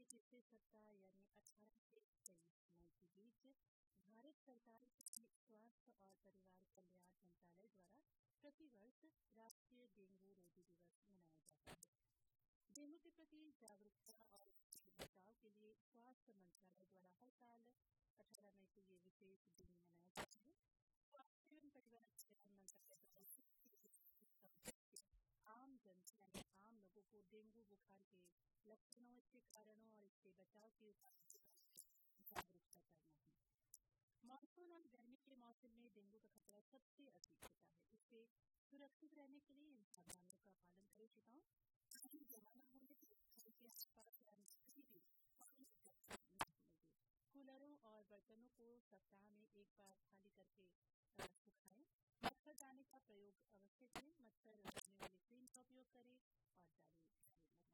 तीसरे सप्ताह यानी 18 से 23 मई के बीच भारत सरकार के स्वास्थ्य और परिवार कल्याण मंत्रालय द्वारा प्रतिवर्ष राष्ट्रीय डेंगू रोधी दिवस मनाया जाता है। डेंगू के प्रति जागरूकता और इसके बचाव के लिए स्वास्थ्य मंत्रालय द्वारा हर साल 18 मई को ये विशेष दिन मनाया जाता है। स्वास्थ्य एवं परिवार कल्याण मंत्रालय द्वारा आम जनता यानी आम लोगों को डेंगू बुखार के लक्षणों, इसके कारणों और इसके बचाव के उपायों के बारे में जागरूकता करना है। मानसून और गर्मी के मौसम में डेंगू का खतरा सबसे अधिक होता है। इससे सुरक्षित रहने के लिए इन सावधानियों का पालन करें। श्रोताओं, पानी जमा न होने से घर के आसपास कहीं भी पानी इकट्ठा न होने दें। कूलरों और बर्तनों को सप्ताह में एक बार खाली करके सुखाएं। मच्छरदानी का प्रयोग अवश्य करें। मच्छर रोकने वाली क्रीम